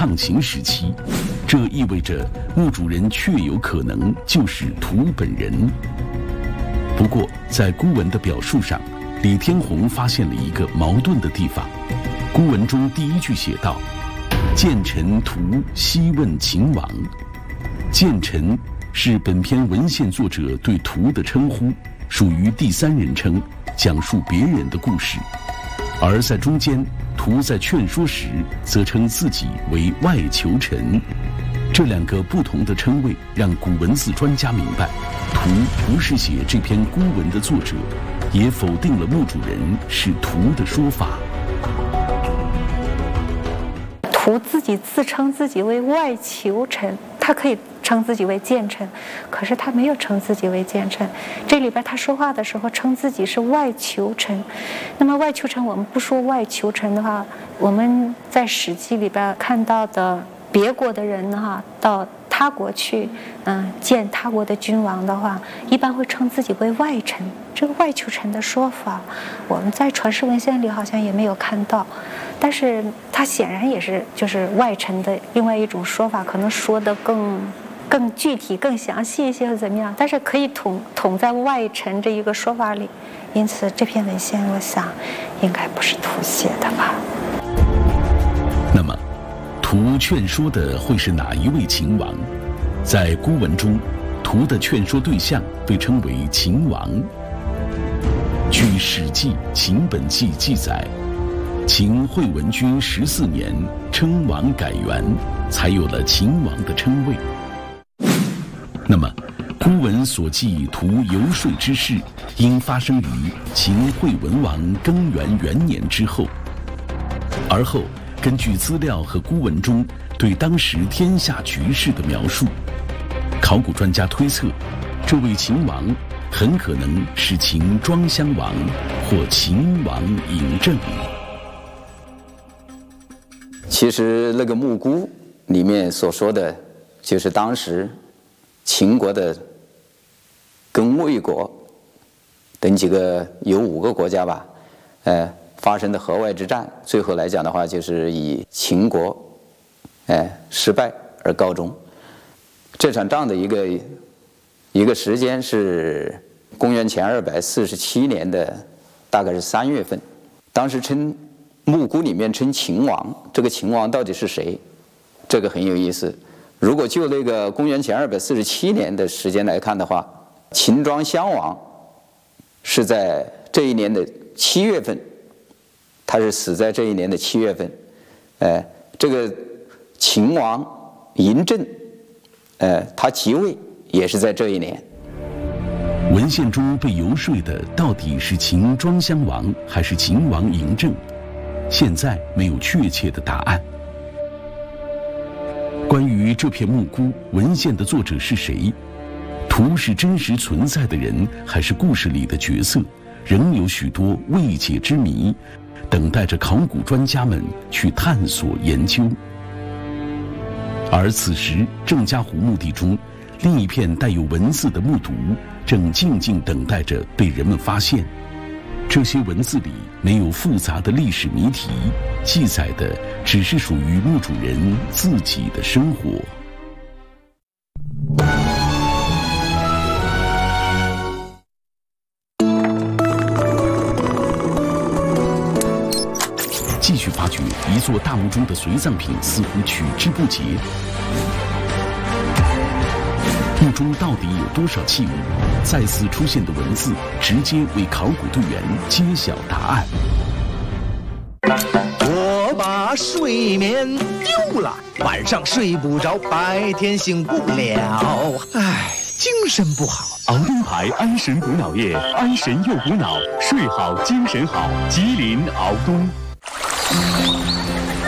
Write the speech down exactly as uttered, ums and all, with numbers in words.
抗秦时期，这意味着墓主人确有可能就是图本人。不过，在孤文的表述上，李天鸿发现了一个矛盾的地方。孤文中第一句写道：“见臣图西问秦王。”见臣是本篇文献作者对图的称呼，属于第三人称，讲述别人的故事。而在中间，图在劝说时则称自己为外求臣。这两个不同的称谓让古文字专家明白，图不是写这篇孤文的作者，也否定了墓主人是图的说法。 图自己自称自己为外求臣，他可以称自己为谏臣，可是他没有称自己为谏臣。这里边他说话的时候称自己是外求臣。那么外求臣，我们不说外求臣的话，我们在《史记》里边看到的别国的人哈，到他国去，嗯，见他国的君王的话，一般会称自己为外臣。这个外求臣的说法，我们在传世文献里好像也没有看到，但是他显然也是就是外臣的另外一种说法，可能说得更更具体、更详细一些或怎么样，但是可以统统在外臣这一个说法里。因此，这篇文献我想应该不是图写的吧。 那么，图劝说的会是哪一位秦王？在孤文中，图的劝说对象被称为秦王。据《史记·秦本纪》记载，秦惠文君十四年，称王改元，才有了秦王的称谓。那么，孤文所记图游说之事，应发生于秦惠文王更元元年之后。而后，根据资料和孤文中对当时天下局势的描述，考古专家推测，这位秦王很可能是秦庄襄王或秦王嬴政。 其实那个木孤里面所说的，就是当时秦国的跟魏国等几个有五个国家吧，呃，发生的河外之战，最后来讲的话，就是以秦国，呃，失败而告终。这场仗的一个一个时间是公元前二百四十七年的大概是三月份。当时称木孤里面称秦王，这个秦王到底是谁？这个很有意思。如果就那个公元前二百四十七年的时间来看的话，秦庄襄王是在这一年的七月份，他是死在这一年的七月份。呃，这个秦王嬴政，呃，他即位也是在这一年。 文献中被游说的到底是秦庄襄王还是秦王嬴政？现在没有确切的答案。关于这片木孤，文献的作者是谁？图是真实存在的人，还是故事里的角色？仍有许多未解之谜，等待着考古专家们去探索研究。而此时，郑家湖墓地中，另一片带有文字的木牍正静静等待着被人们发现。这些文字里没有复杂的历史谜题，记载的只是属于墓主人自己的生活。继续发掘一座大墓中的随葬品似乎取之不竭。墓中到底有多少器物？再次出现的文字直接为考古队员揭晓答案。 我把睡眠丢了，晚上睡不着，白天醒不了，唉，精神不好。 熬灯牌安神补脑液，安神又补脑，睡好精神好。吉林熬东。